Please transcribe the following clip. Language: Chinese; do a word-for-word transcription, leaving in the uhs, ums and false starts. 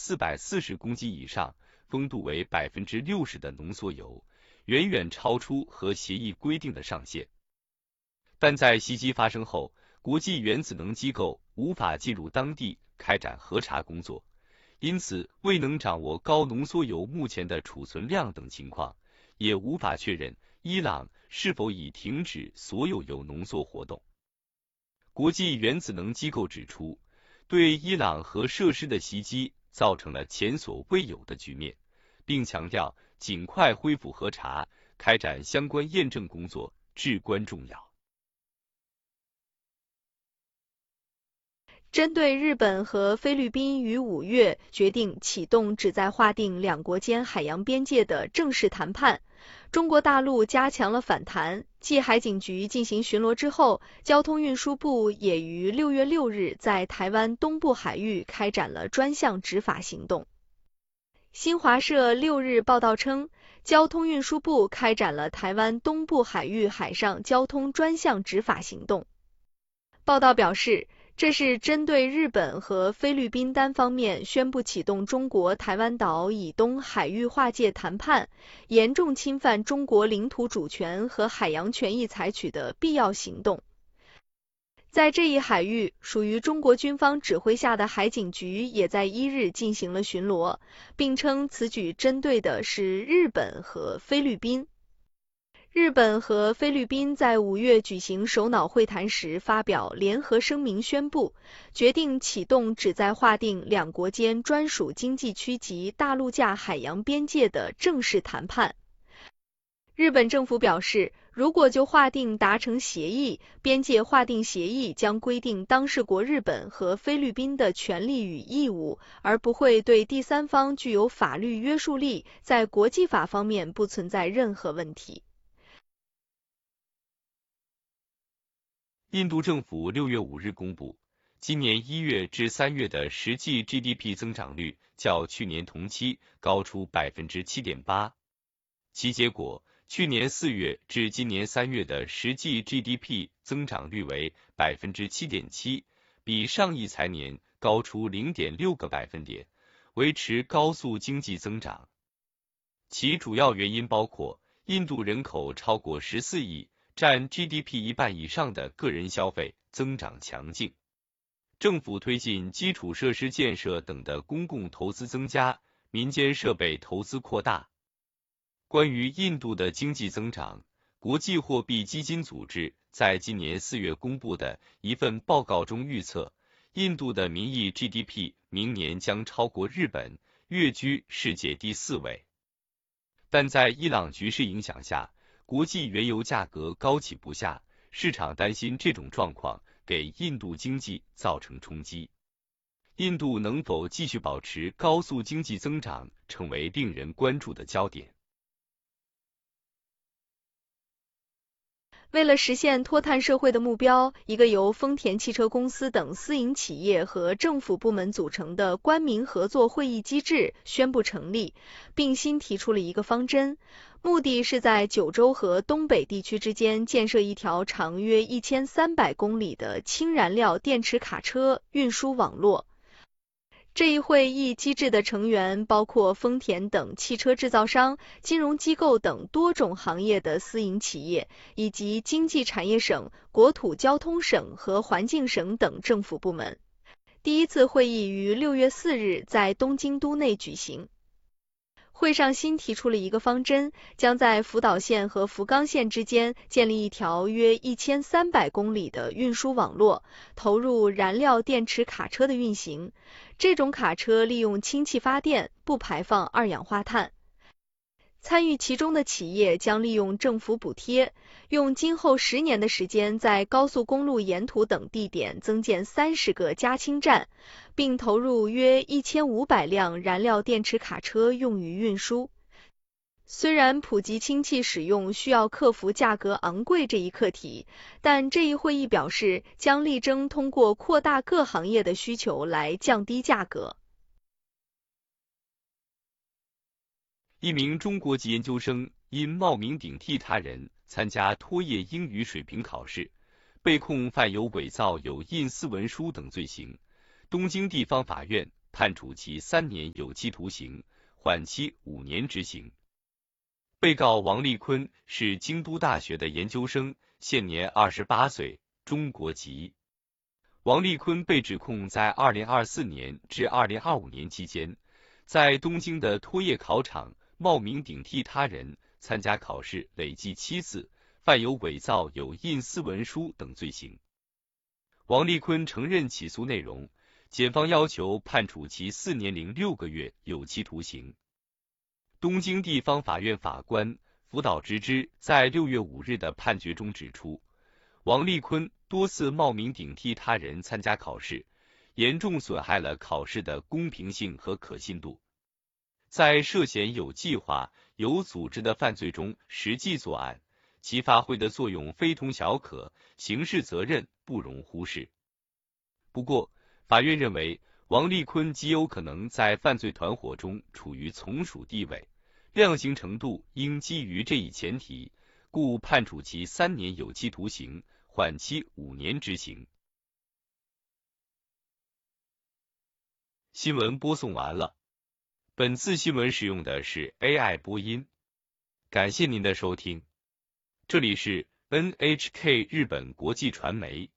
四百四十公斤以上，丰度为 百分之六十 的浓缩铀，远远超出核协议规定的上限。但在袭击发生后，国际原子能机构无法进入当地开展核查工作，因此未能掌握高浓缩铀目前的储存量等情况，也无法确认伊朗是否已停止所有铀浓缩活动。国际原子能机构指出，对伊朗核设施的袭击造成了前所未有的局面，并强调尽快恢复核查，开展相关验证工作至关重要。 针对日本和菲律宾于五月决定启动旨在划定两国间海洋边界的正式谈判，中国大陆加强了反弹。继海警局进行巡逻之后，交通运输部也于六月六日在台湾东部海域开展了专项执法行动。新华社六日报道称，交通运输部开展了台湾东部海域海上交通专项执法行动。报道表示，这是针对日本和菲律宾单方面宣布启动中国台湾岛以东海域划界谈判，严重侵犯中国领土主权和海洋权益采取的必要行动。在这一海域，属于中国军方指挥下的海警局也在一日进行了巡逻，并称此举针对的是日本和菲律宾。日本和菲律宾在五月举行首脑会谈时发表联合声明，宣布决定启动旨在划定两国间专属经济区及大陆架海洋边界的正式谈判。日本政府表示，如果就划定达成协议，边界划定协议将规定当事国日本和菲律宾的权利与义务，而不会对第三方具有法律约束力，在国际法方面不存在任何问题。 印度政府六月五日公布，今年一月至三月的实际 G D P 增长率较去年同期高出 百分之七点八， 其结果，去年四月至今年三月的实际 G D P 增长率为 百分之七点七， 比上一财年高出 零点六个百分点，维持高速经济增长。其主要原因包括印度人口超过十四亿，占 G D P 一半以上的个人消费增长强劲，政府推进基础设施建设等的公共投资增加，民间设备投资扩大。关于印度的经济增长，国际货币基金组织在今年四月公布的一份报告中预测，印度的名义 G D P 明年将超过日本，跃居世界第四位。但在伊朗局势影响下，国际原油价格高企不下，市场担心这种状况给印度经济造成冲击。印度能否继续保持高速经济增长，成为令人关注的焦点。 为了实现脱碳社会的目标，一个由丰田汽车公司等私营企业和政府部门组成的官民合作会议机制宣布成立，并新提出了一个方针，目的是在九州和东北地区之间建设一条长约一千三百公里的氢燃料电池卡车运输网络。这一会议机制的成员包括丰田等汽车制造商、金融机构等多种行业的私营企业，以及经济产业省、国土交通省和环境省等政府部门。第一次会议于六月四日在东京都内举行。会上新提出了一个方针，将在福岛县和福冈县之间建立一条约一千三百公里的运输网络，投入燃料电池卡车的运行。这种卡车利用氢气发电，不排放二氧化碳。参与其中的企业将利用政府补贴，用今后十年的时间在高速公路沿途等地点增建三十个加氢站，并投入约一千五百辆燃料电池卡车用于运输。虽然普及氢气使用需要克服价格昂贵这一课题，但这一会议表示将力争通过扩大各行业的需求来降低价格。 一名中国籍研究生因冒名顶替他人参加托业英语水平考试，被控犯有伪造有印私文书等罪行。东京地方法院判处其三年有期徒刑，缓期五年执行。被告王立坤是京都大学的研究生，现年二十八岁，中国籍。王立坤被指控在二零二四年至二零二五年期间，在东京的托业考场冒名顶替他人参加考试累计七次，犯有伪造有印私文书等罪行。王立坤承认起诉内容，检方要求判处其四年零六个月有期徒刑。东京地方法院法官福岛直之在六月五日的判决中指出，王立坤多次冒名顶替他人参加考试，严重损害了考试的公平性和可信度。在涉嫌有计划、有组织的犯罪中实际作案，其发挥的作用非同小可，刑事责任不容忽视。不过，法院认为王立坤极有可能在犯罪团伙中处于从属地位，量刑程度应基于这一前提，故判处其三年有期徒刑，缓期五年执行。新闻播送完了。本次新闻使用的是 A I 播音，感谢您的收听。这里是 N H K 日本国际传媒。